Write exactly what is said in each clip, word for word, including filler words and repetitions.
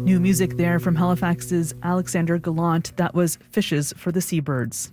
New music there from Halifax's Alexander Gallant. That was Fishes for the Seabirds.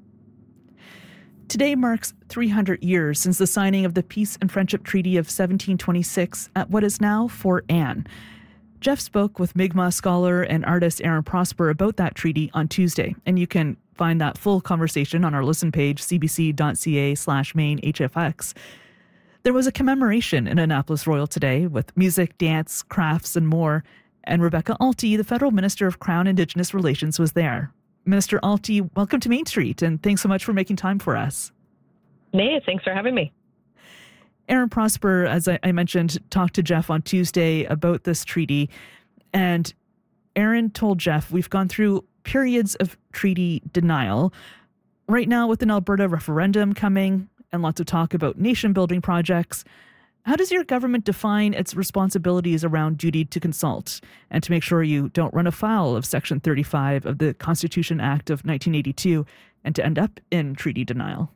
Today marks three hundred years since the signing of the Peace and Friendship Treaty of seventeen twenty-six at what is now Fort Anne. Jeff spoke with Mi'kmaq scholar and artist Aaron Prosper about that treaty on Tuesday, and you can find that full conversation on our listen page, cbc.ca slash main HFX. There was a commemoration in Annapolis Royal today with music, dance, crafts, and more. And Rebecca Alty, the Federal Minister of Crown Indigenous Relations, was there. Minister Alty, welcome to Main Street, and thanks so much for making time for us. Nay, thanks for having me. Aaron Prosper, as I, I mentioned, talked to Jeff on Tuesday about this treaty. And Aaron told Jeff, we've gone through periods of treaty denial. Right now, with an Alberta referendum coming and lots of talk about nation-building projects, how does your government define its responsibilities around duty to consult and to make sure you don't run afoul of Section thirty-five of the Constitution Act of nineteen eighty-two and to end up in treaty denial?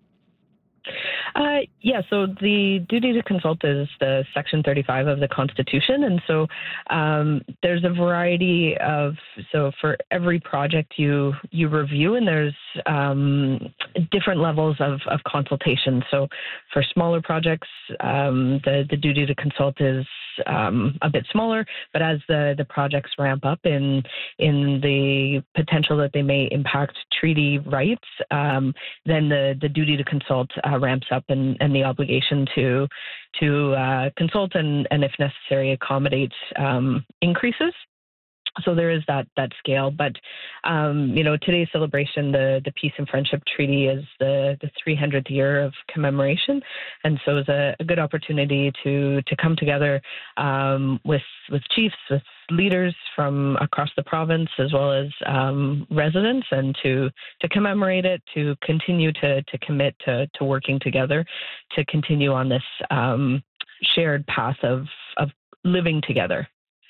Uh, yeah, so the duty to consult is the Section thirty-five of the Constitution. And so um, there's a variety of, so for every project you you review, and there's um, different levels of, of consultation. So for smaller projects, um, the, the duty to consult is um, a bit smaller, but as the, the projects ramp up in, in the potential that they may impact treaty rights, um, then the, the duty to consult uh, ramps up and, and the obligation to to uh, consult and, and, if necessary, accommodate um, increases. So there is that that scale. But, um, you know, today's celebration, the, the Peace and Friendship Treaty, is the, the three hundredth year of commemoration. And so it's a, a good opportunity to to come together um, with, with chiefs, with leaders from across the province, as well as um, residents, and to to commemorate it, to continue to, to commit to, to working together, to continue on this um, shared path of, of living together.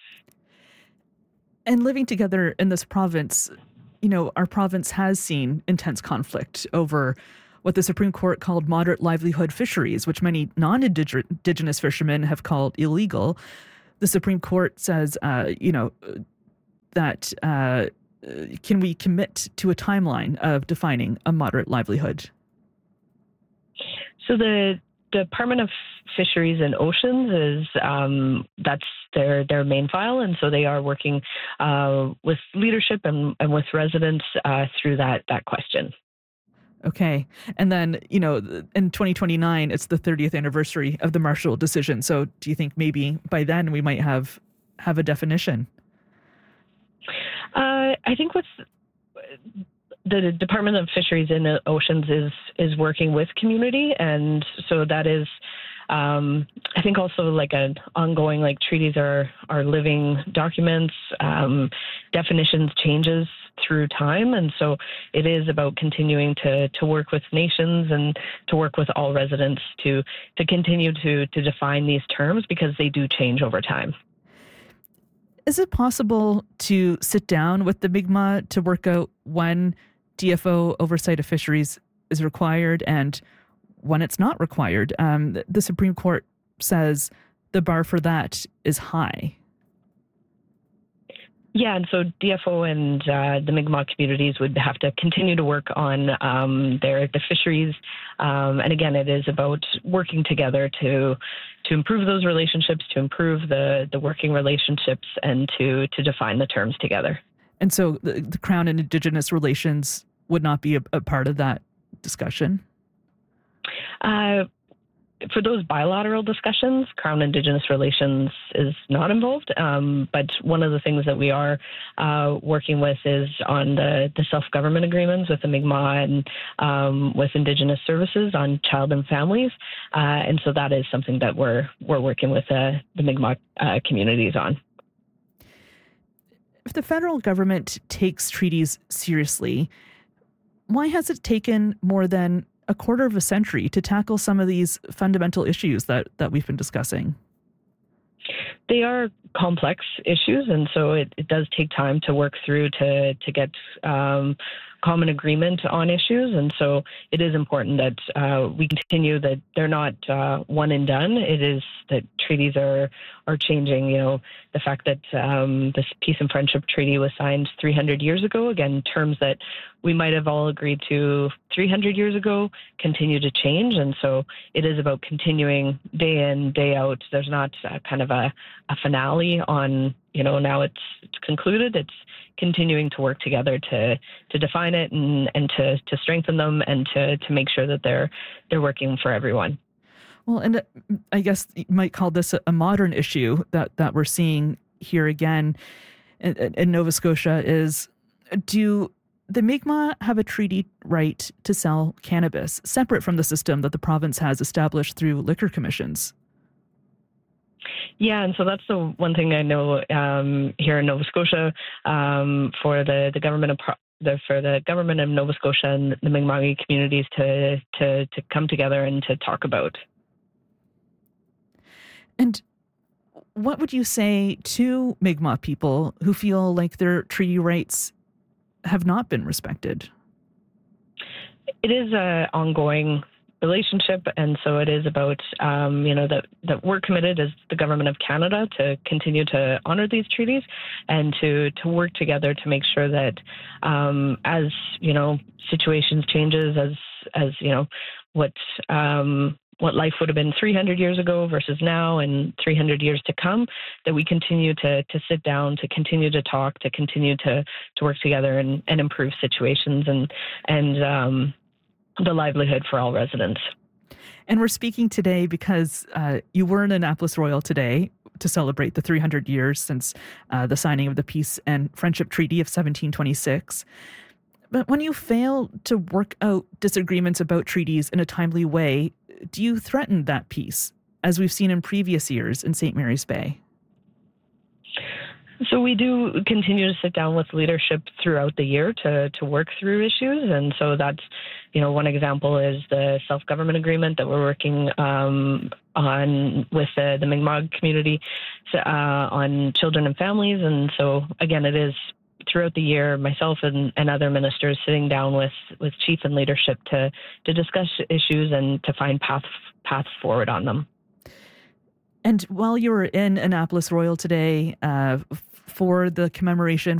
And living together in this province, you know, our province has seen intense conflict over what the Supreme Court called moderate livelihood fisheries, which many non-Indigenous fishermen have called illegal. The Supreme Court says, uh, you know, that uh, can we commit to a timeline of defining a moderate livelihood? So the Department of Fisheries and Oceans is um, that's their their main file, and so they are working uh, with leadership and, and with residents uh, through that that question. Okay, and then you know in twenty twenty-nine it's the thirtieth anniversary of the Marshall decision. So do you think maybe by then we might have have a definition? Uh, I think what's the Department of Fisheries and Oceans is is working with community, and so that is, um, I think, also like an ongoing, like treaties are are living documents. Um, definitions changes through time, and so it is about continuing to to work with nations and to work with all residents to to continue to to define these terms, because they do change over time. Is it possible to sit down with the Mi'kmaq to work out when D F O oversight of fisheries is required and when it's not required? Um, the Supreme Court says the bar for that is high. Yeah, and so D F O and uh, the Mi'kmaq communities would have to continue to work on um, their the fisheries, um, and again, it is about working together to to improve those relationships, to improve the the working relationships, and to to define the terms together. And so the, the Crown and Indigenous relations would not be a, a part of that discussion? Uh, for those bilateral discussions, Crown Indigenous relations is not involved. Um, but one of the things that we are uh, working with is on the, the self-government agreements with the Mi'kmaq and um, with Indigenous services on child and families. Uh, and so that is something that we're we're working with uh, the Mi'kmaq uh, communities on. If the federal government takes treaties seriously, why has it taken more than a quarter of a century to tackle some of these fundamental issues that, that we've been discussing? They are complex issues, and so it, it does take time to work through to to get um, common agreement on issues. And so it is important that uh, we continue, that they're not uh, one and done. It is that treaties are are changing. You know, the fact that um, this Peace and Friendship Treaty was signed three hundred years ago, again, terms that we might have all agreed to three hundred years ago continue to change. And so it is about continuing day in, day out. There's not a, kind of a, a finale on, you know, now it's, it's concluded. It's continuing to work together to to define it and, and to, to strengthen them and to, to make sure that they're they're working for everyone. Well, and I guess you might call this a modern issue that, that we're seeing here again in, in Nova Scotia is, do the Mi'kmaq have a treaty right to sell cannabis separate from the system that the province has established through liquor commissions? Yeah, and so that's the one thing I know um, here in Nova Scotia um, for the, the government of pro- the, for the government of Nova Scotia and the Mi'kmaq communities to, to to come together and to talk about. And what would you say to Mi'kmaq people who feel like their treaty rights have not been respected? It is an ongoing relationship, and so it is about um, you know that that we're committed as the government of Canada to continue to honor these treaties and to to work together to make sure that um, as you know situations changes, as as you know what um, what life would have been three hundred years ago versus now and three hundred years to come, that we continue to to sit down, to continue to talk, to continue to to work together and, and improve situations and and um, the livelihood for all residents. And we're speaking today because uh, you were in Annapolis Royal today to celebrate the three hundred years since uh, the signing of the Peace and Friendship Treaty of seventeen twenty-six. But when you fail to work out disagreements about treaties in a timely way, do you threaten that peace, as we've seen in previous years in Saint Mary's Bay? So we do continue to sit down with leadership throughout the year to, to work through issues. And so that's, you know, one example is the self-government agreement that we're working um, on with the, the Mi'kmaq community uh, on children and families. And so, again, it is throughout the year, myself and, and other ministers sitting down with, with chief and leadership to, to discuss issues and to find path, paths forward on them. And while you were in Annapolis Royal today uh, for the commemoration